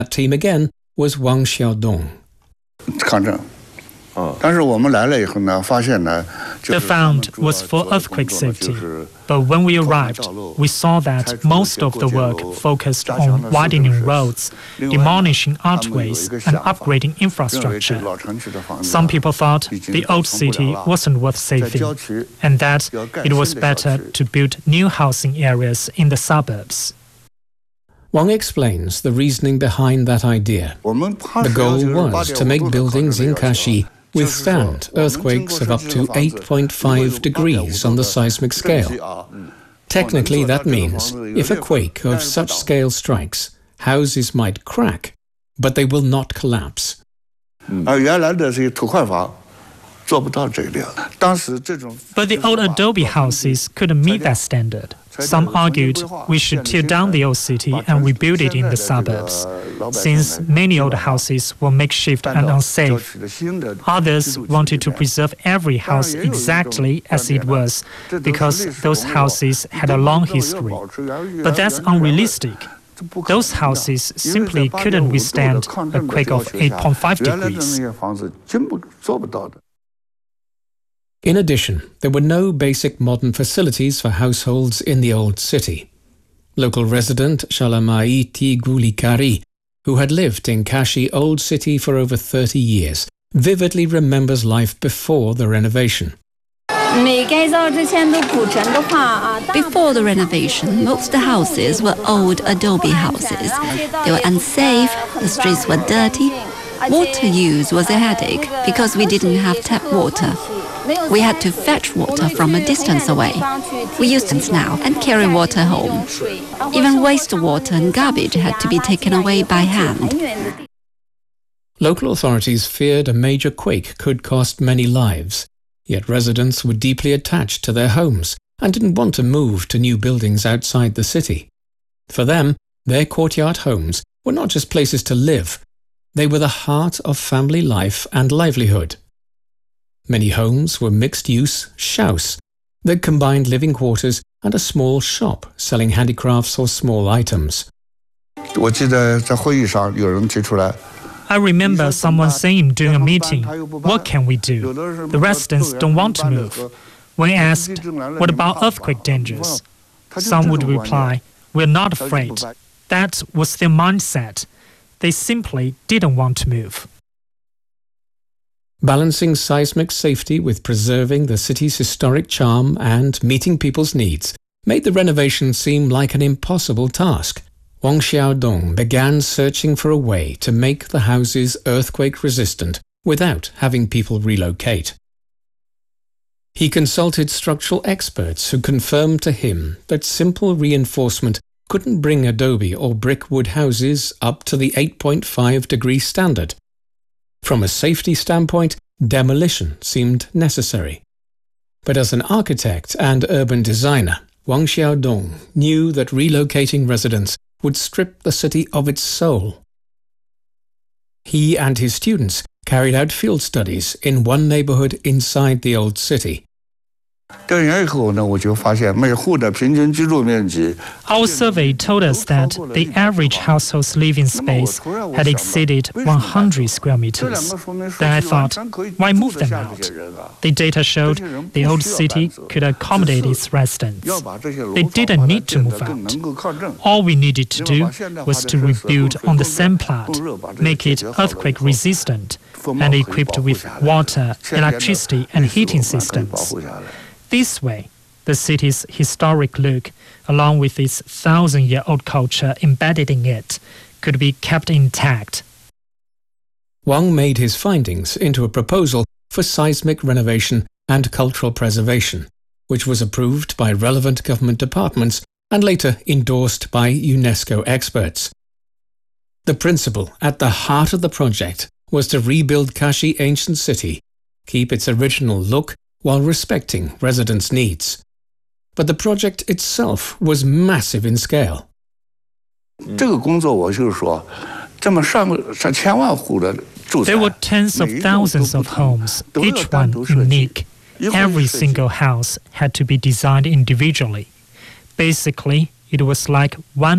team again was Wang Xiaodong. The fund was for earthquake safety, but when we arrived, we saw that most of the work focused on widening roads, demolishing archways, and upgrading infrastructure. Some people thought the old city wasn't worth saving, and that it was better to build new housing areas in the suburbs. Wang explains the reasoning behind that idea. The goal was to make buildings in Kashi withstand earthquakes of up to 8.5 degrees on the seismic scale. Technically, that means if a quake of such scale strikes, houses might crack, but they will not collapse. But the old adobe houses couldn't meet that standard. Some argued we should tear down the old city and rebuild it in the suburbs, since many old houses were makeshift and unsafe. Others wanted to preserve every house exactly as it was, because those houses had a long history. But that's unrealistic. Those houses simply couldn't withstand a quake of 8.5 degrees. In addition, there were no basic modern facilities for households in the old city. Local resident Shalamaiti Gulikari, who had lived in Kashi Old City for over 30 years, vividly remembers life before the renovation. Before the renovation, most houses were old adobe houses. They were unsafe, the streets were dirty. Water use was a headache because we didn't have tap water. We had to fetch water from a distance away. We used it now and carry water home. Even wastewater and garbage had to be taken away by hand. Local authorities feared a major quake could cost many lives, yet residents were deeply attached to their homes and didn't want to move to new buildings outside the city. For them, their courtyard homes were not just places to live, they were the heart of family life and livelihood. Many homes were mixed-use shaos that combined living quarters and a small shop selling handicrafts or small items. I remember someone saying during a meeting, "What can we do? The residents don't want to move." When asked, "What about earthquake dangers?" some would reply, "We're not afraid." That was their mindset. They simply didn't want to move. Balancing seismic safety with preserving the city's historic charm and meeting people's needs made the renovation seem like an impossible task. Wang Xiaodong began searching for a way to make the houses earthquake-resistant without having people relocate. He consulted structural experts who confirmed to him that simple reinforcement couldn't bring adobe or brick wood houses up to the 8.5-degree standard. From a safety standpoint, demolition seemed necessary. But as an architect and urban designer, Wang Xiaodong knew that relocating residents would strip the city of its soul. He and his students carried out field studies in one neighborhood inside the old city. Our survey told us that the average household's living space had exceeded 100 square meters. Then I thought, why move them out? The data showed the old city could accommodate its residents. They didn't need to move out. All we needed to do was to rebuild on the same plot, make it earthquake resistant, and equipped with water, electricity, and heating systems. This way, the city's historic look, along with its 1,000-year-old culture embedded in it, could be kept intact. Wang made his findings into a proposal for seismic renovation and cultural preservation, which was approved by relevant government departments and later endorsed by UNESCO experts. The principle at the heart of the project was to rebuild Kashi ancient city, keep its original look while respecting residents' needs. But the project itself was massive in scale. There were tens of thousands of homes, each one unique. Every single house had to be designed individually. Basically, it was like one